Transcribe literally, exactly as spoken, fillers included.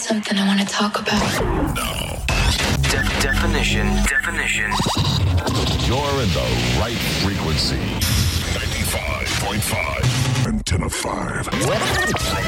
something I want to talk about. Now. De- definition. Definition. You're in the right frequency. ninety-five point five. Antenna five.